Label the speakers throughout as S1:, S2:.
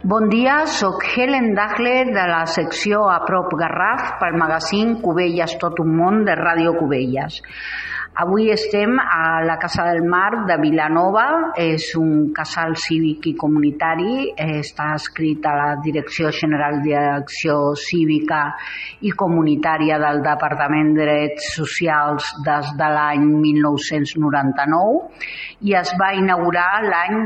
S1: Bon dia, soc Helen Dagler de la secció A Prop Garraf pel magazín Cubelles Tot un món de Ràdio Cubelles. Avui estem a la Casa del Mar de Vilanova, és un casal cívic i comunitari, està adscrit a la Direcció General d'Acció Cívica i Comunitària del Departament de Drets Socials des de l'any 1999 i es va inaugurar l'any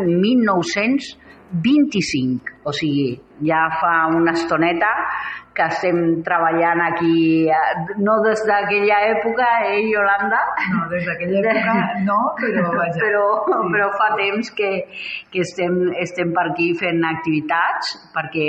S1: 1925, o sigui, ja fa una estoneta que estem treballant aquí, no des d'aquella època, Yolanda?
S2: No, des d'aquella època no, però vaja.
S1: Però fa temps que estem per aquí fent activitats, perquè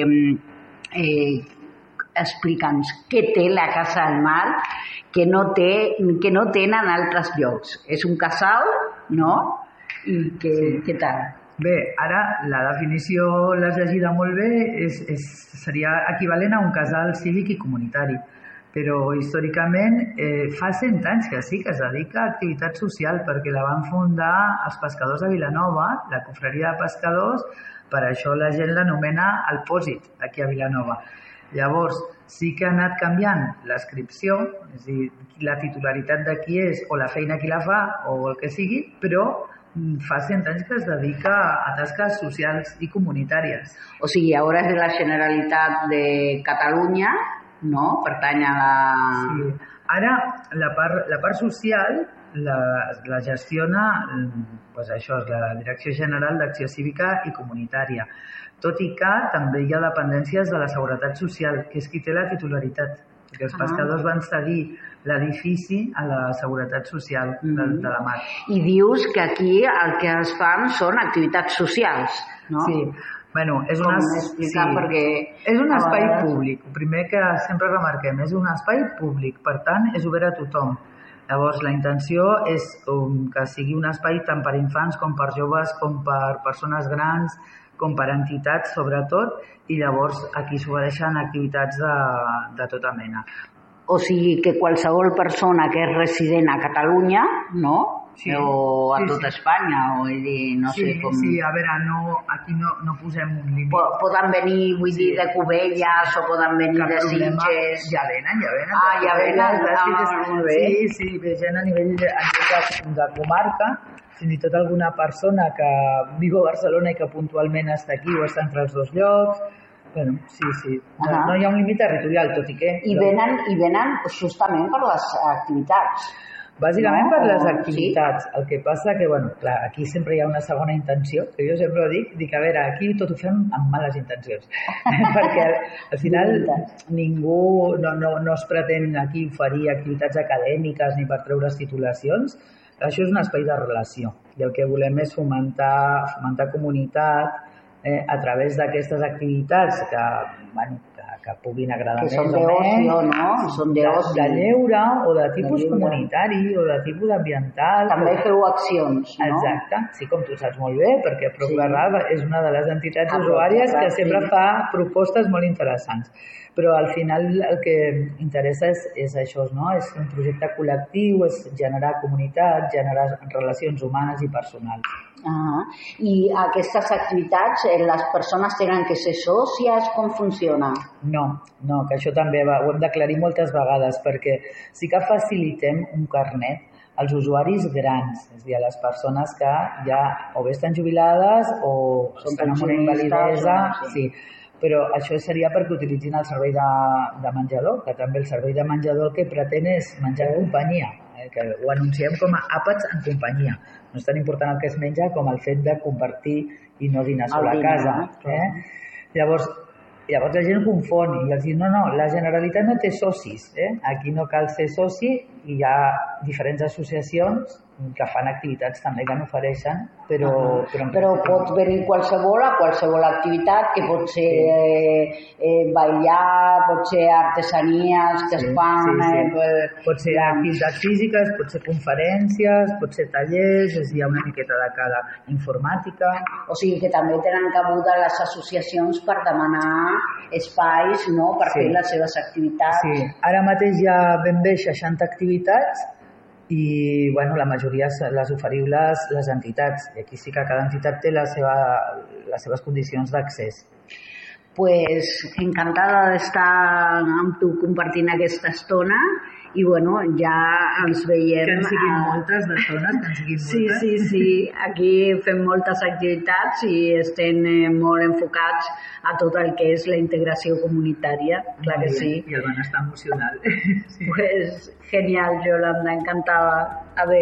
S1: explica'ns què té la Casa del Mar que no tenen altres llocs. És un casal, no? I què tal?
S2: Bé, ara la definició l'has llegida molt bé, seria equivalent a un casal cívic i comunitari, però històricament fa 100 anys que sí que es dedica a activitat social perquè la van fundar els pescadors de Vilanova, la confraria de pescadors, per això la gent l'anomena el Pòsit, aquí a Vilanova. Llavors, sí que ha anat canviant l'adscripció, és a dir, la titularitat de qui és o la feina qui la fa o el que sigui, però fa 100 anys que es dedica a tasques socials i comunitàries.
S1: O sigui, ara és de la Generalitat de Catalunya, no? Pertany a la...
S2: Sí. Ara, la part social la gestiona, doncs això és la Direcció General d'Acció Cívica i Comunitària, tot i que també hi ha dependències de la Seguretat Social, que és qui té la titularitat, perquè els pescadors van cedir l'edifici a la Seguretat Social de la Mar.
S1: I dius que aquí el que es fan són activitats socials, no?
S2: Sí, bueno, és un espai públic. El primer que sempre remarquem, és un espai públic, per tant, és obert a tothom. Llavors, la intenció és que sigui un espai tant per infants com per joves, com per persones grans, com per entitats, sobretot, i llavors aquí s'ofereixen activitats de tota mena.
S1: O sigui que qualsevol persona que és resident a Catalunya, no?
S2: Sí,
S1: o a tota Espanya, o dir, no sé com...
S2: Sí, a veure, aquí no posem un límit.
S1: Poden venir, vull dir, de Cubelles, o poden venir de Sitges...
S2: Ja venen.
S1: Ah, ja venen, molt bé.
S2: Sí, ve gent a nivell de comarca, fins i tot alguna persona que viu a Barcelona i que puntualment està aquí o està entre els dos llocs. Bueno, sí. No hi ha un límit territorial, tot i que...
S1: I venen justament per les activitats.
S2: Bàsicament per les activitats. El que passa que, bueno, clar, aquí sempre hi ha una segona intenció, que jo sempre dic, a veure, aquí tot ho fem amb males intencions. Perquè al final ningú no es pretén aquí oferir activitats acadèmiques ni per treure's titulacions. Això és un espai de relació i el que volem és fomentar comunitat a través d'aquestes activitats que puguin agradar més o menys,
S1: no? Són d'oci,
S2: de lleure o de tipus comunitari o de tipus ambiental.
S1: També feu accions, no?
S2: Exacte, sí, com tu saps molt bé, perquè Prop Garraf és una de les entitats usuàries que sempre fa propostes molt interessants. Però al final el que interessa és això, no? És un projecte col·lectiu, és generar comunitat, generar relacions humanes i personals.
S1: I aquestes activitats, les persones tenen que ser sòcies? Com funciona?
S2: No, que això també ho hem d'aclarir moltes vegades, perquè sí que facilitem un carnet als usuaris grans, és a dir, a les persones que ja o bé estan jubilades o estan amb una invalidesa, sí. Però això seria perquè utilitzin el servei de menjador, que també el servei de menjador el que pretén és menjar en companyia, que ho anunciem com a àpats en companyia. No és tan important el que es menja com el fet de compartir i no dinar sola a casa. Llavors la gent confon i els diu, no, la Generalitat no té socis, aquí no cal ser soci i hi ha diferents associacions que fan activitats també que n'ofereixen, però
S1: pot venir qualsevol a qualsevol activitat, que pot ser ballar, pot ser artesanies que es fan...
S2: Pot ser activitats físiques, pot ser conferències, pot ser tallers, hi ha una miqueta de cada informàtica...
S1: O sigui que també tenen cabuda les associacions per demanar espais, no?, per fer les seves activitats.
S2: Sí, ara mateix hi ha ben bé 60 activitats i la majoria les oferiu les entitats, i aquí sí que cada entitat té les seves condicions d'accés.
S1: Pues encantada d'estar amb tu compartint aquesta estona i bueno, ja ens veiem...
S2: Que en siguin moltes d'estones, que en siguin moltes.
S1: Sí, aquí fem moltes activitats i estem molt enfocats a tot el que és la integració comunitària, clar que sí.
S2: I el benestar emocional.
S1: Pues genial, Yolanda, encantada. Adéu.